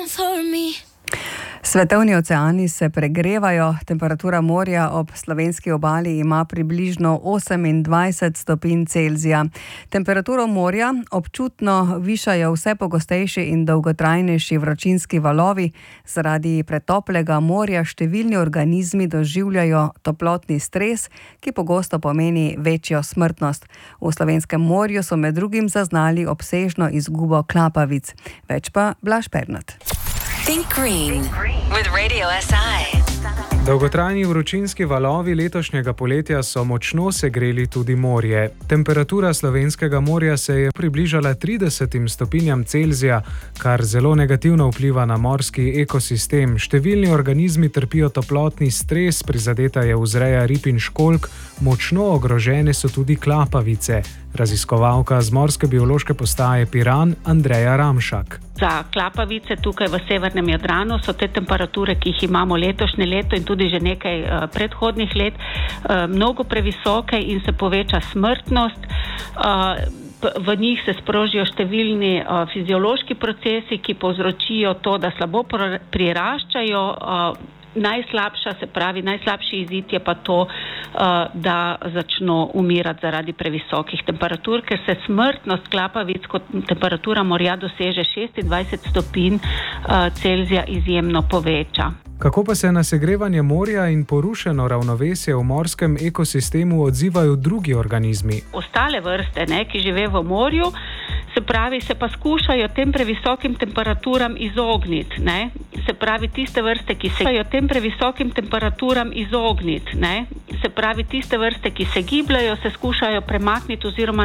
for me. Svetovni oceani se pregrevajo, temperatura morja ob slovenski obali ima približno 28 stopinj Celzija. Temperaturo morja občutno višajo vse pogostejši in dolgotrajnejši vročinski valovi. Zaradi pretoplega morja številni organizmi doživljajo toplotni stres, ki pogosto pomeni večjo smrtnost. V slovenskem morju so med drugim zaznali obsežno izgubo klapavic. Več pa Blaž Pernat. Think Green with Radio SI. Dolgotrajni vročinski valovi letošnjega poletja so močno segreli tudi morje. Temperatura slovenskega morja se je približala 30 stopinjam Celzija, kar zelo negativno vpliva na morski ekosistem. Številni organizmi trpijo toplotni stres, prizadeta je vzreja rib in školjk, močno ogrožene so tudi klapavice. Raziskovalka z Morske biološke postaje Piran Andreja Ramšak. Za klapavice tukaj v severnem Jadranu so te temperature, ki jih imamo letošnje leto in tudi že nekaj predhodnih let, mnogo previsoke in se poveča smrtnost. V njih se sprožijo številni fiziološki procesi, ki povzročijo to, da slabo priraščajo. Najslabši izid je pa to, da začno umirati zaradi previsokih temperatur, ker se smrtnost klapavic, ko temperatura morja doseže 26 stopinj Celzija, izjemno poveča. Kako pa se na segrevanje morja in porušeno ravnovesje v morskem ekosistemu odzivajo drugi organizmi? Ostale vrste, ki žive v morju, se pa skušajo tem previsokim temperaturam izogniti. Se pravi, tiste vrste, ki se tem previsokim temperaturam izogniti. Se pravi, tiste vrste, ki se gibljajo, se skušajo premakniti oziroma